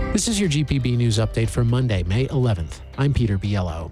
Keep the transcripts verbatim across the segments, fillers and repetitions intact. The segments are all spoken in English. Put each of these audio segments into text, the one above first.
This is your G P B News Update for Monday, May eleventh. I'm Peter Biello.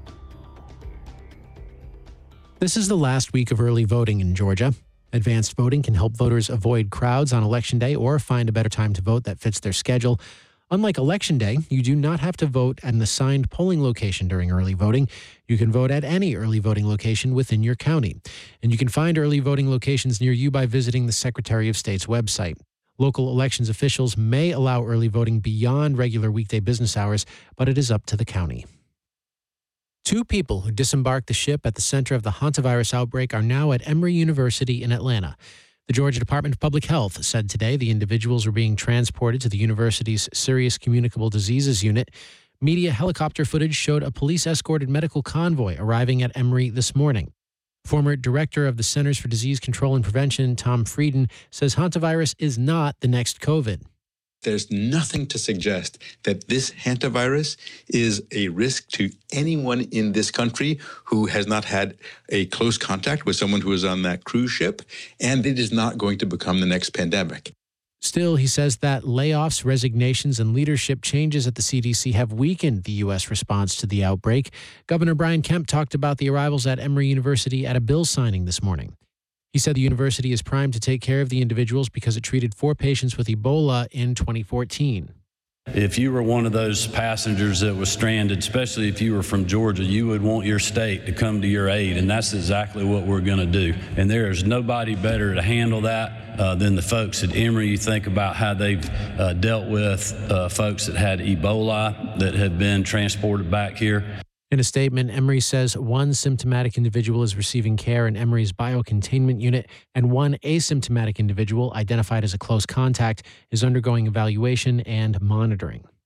This is the last week of early voting in Georgia. Advanced voting can help voters avoid crowds on Election Day or find a better time to vote that fits their schedule. Unlike Election Day, you do not have to vote at an assigned polling location during early voting. You can vote at any early voting location within your county. And you can find early voting locations near you by visiting the Secretary of State's website. Local elections officials may allow early voting beyond regular weekday business hours, but it is up to the county. Two people who disembarked the ship at the center of the hantavirus outbreak are now at Emory University in Atlanta. The Georgia Department of Public Health said today the individuals were being transported to the university's Serious Communicable Diseases Unit. Media helicopter footage showed a police-escorted medical convoy arriving at Emory this morning. Former director of the Centers for Disease Control and Prevention, Tom Frieden, says hantavirus is not the next COVID. There's nothing to suggest that this hantavirus is a risk to anyone in this country who has not had a close contact with someone who is on that cruise ship, and it is not going to become the next pandemic. Still, he says that layoffs, resignations, and leadership changes at the C D C have weakened the U S response to the outbreak. Governor Brian Kemp talked about the arrivals at Emory University at a bill signing this morning. He said the university is primed to take care of the individuals because it treated four patients with Ebola in twenty fourteen. If you were one of those passengers that was stranded, especially if you were from Georgia, you would want your state to come to your aid, and that's exactly what we're going to do. And there is nobody better to handle that uh, than the folks at Emory. You think about how they've uh, dealt with uh, folks that had Ebola that have been transported back here. In a statement, Emory says one symptomatic individual is receiving care in Emory's biocontainment unit, and one asymptomatic individual, identified as a close contact, is undergoing evaluation and monitoring.